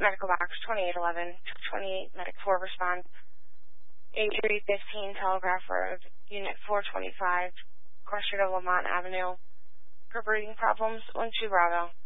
Medical Box 2811, 28 Medic 4 respond. 8315 Telegraph Road, Unit 425, Crusher to Lamont Avenue. For breathing problems, 12 Bravo.